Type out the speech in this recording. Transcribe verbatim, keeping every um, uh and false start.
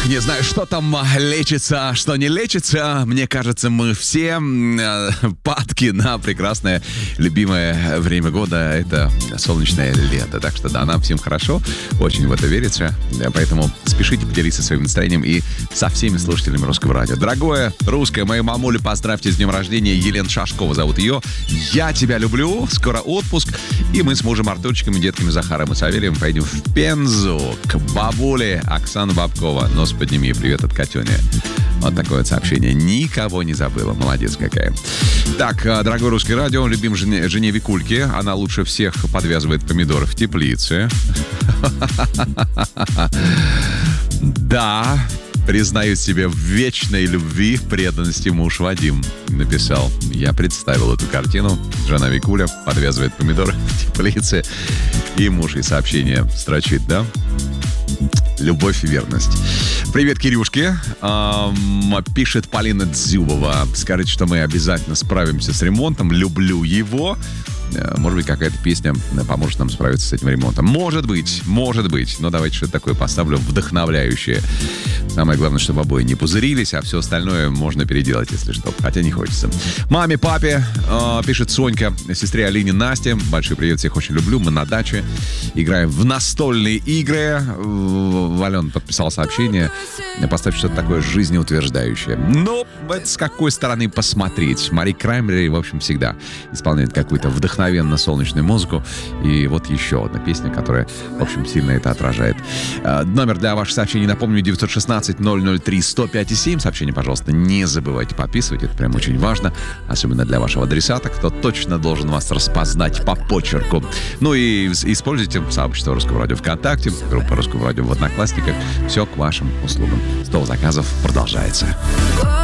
Ох, не знаю, что там лечится, что не лечится. Мне кажется, мы все э, падки на прекрасное, любимое время года. Это солнечное лето. Так что да, нам всем хорошо. Очень в это верится. Поэтому спешите поделиться своим настроением и со всеми слушателями Русского радио. Дорогое русское, мою мамулю поздравьте с днем рождения. Елена Шашкова зовут ее. Я тебя люблю. Скоро отпуск. И мы с мужем Артурчиком и детками Захаром и Савелием пойдем в Пензу к бабуле Оксана Бабкова. Нос подними, привет от Катюни. Вот такое вот сообщение. Никого не забыла. Молодец какая. Так, дорогое Русское радио, любим жене, жене Викульке. Она лучше всех подвязывает помидоры в теплице. Да, признаюсь себе в вечной любви, в преданности муж Вадим написал. Я представил эту картину. Жена Викуля подвязывает помидоры в теплице. И муж ей сообщение строчит, да? Любовь и верность. Привет, Кирюшке. Эм, пишет Полина Дзюбова. Скажите, что мы обязательно справимся с ремонтом. Люблю его. Может быть, какая-то песня поможет нам справиться с этим ремонтом. Может быть, может быть. Но давайте что-то такое поставлю вдохновляющее. Самое главное, чтобы обои не пузырились, а все остальное можно переделать, если что. Хотя не хочется. Маме, папе, э, пишет Сонька, сестре Алине, Насте. Большой привет, всех очень люблю. Мы на даче играем в настольные игры. Вален подписал сообщение. Поставь что-то такое жизнеутверждающее. Но это с какой стороны посмотреть. Мари Краймбрери, в общем, всегда исполняет какую-то вдохновляющую солнечную музыку. И вот еще одна песня, которая, в общем, сильно это отражает. Э, номер для ваших сообщений, напомню, девять один шесть ноль ноль три сто пять семь. Сообщение, пожалуйста, не забывайте подписывать. Это прям очень важно. Особенно для вашего адресата, кто точно должен вас распознать по почерку. Ну и используйте сообщество Русского радио ВКонтакте, группа Русского радио в Одноклассниках. Все к вашим услугам. Стол заказов продолжается.